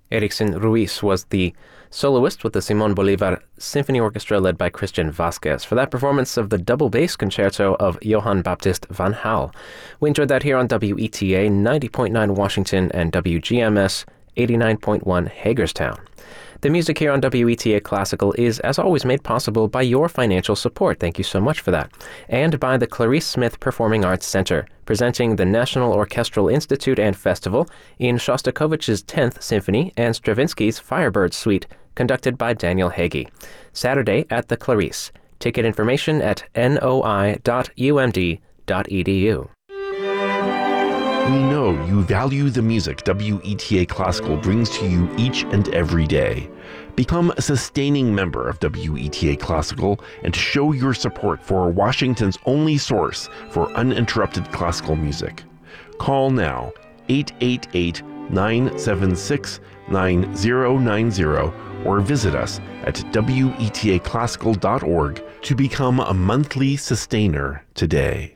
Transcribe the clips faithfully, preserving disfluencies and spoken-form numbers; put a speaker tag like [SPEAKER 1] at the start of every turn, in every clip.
[SPEAKER 1] Ericson Ruiz was the soloist with the Simón Bolívar Symphony Orchestra led by Christian Vasquez for that performance of the double bass concerto of Johann Baptist van Hal. We enjoyed that here on W E T A ninety point nine Washington and W G M S eighty-nine point one Hagerstown. The music here on W E T A Classical is, as always, made possible by your financial support. Thank you so much for that. And by the Clarice Smith Performing Arts Center, presenting the National Orchestral Institute and Festival in Shostakovich's tenth Symphony and Stravinsky's Firebird Suite, conducted by Daniel Hagee. Saturday at the Clarice. Ticket information at n o i dot u m d dot e d u.
[SPEAKER 2] We know you value the music W E T A Classical brings to you each and every day. Become a sustaining member of W E T A Classical and show your support for Washington's only source for uninterrupted classical music. Call now eight eight eight, nine seven six, nine zero nine zero or visit us at w e t a classical dot org to become a monthly sustainer today.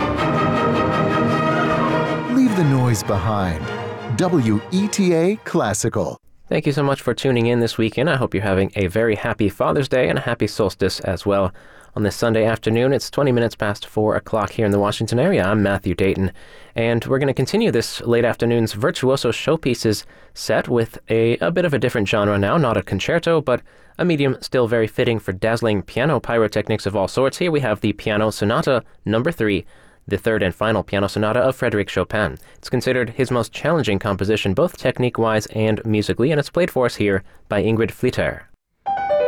[SPEAKER 3] Leave the noise behind. W E T A Classical.
[SPEAKER 1] Thank you so much for tuning in this weekend. I hope you're having a very happy Father's Day and a happy solstice as well. On this Sunday afternoon, it's twenty minutes past four o'clock here in the Washington area. I'm Matthew Dayton, and we're going to continue this late afternoon's Virtuoso Showpieces set with a, a bit of a different genre now, not a concerto, but a medium still very fitting for dazzling piano pyrotechnics of all sorts. Here we have the Piano Sonata Number three, the third and final piano sonata of Frédéric Chopin. It's considered his most challenging composition, both technique-wise and musically, and it's played for us here by Ingrid Flitter.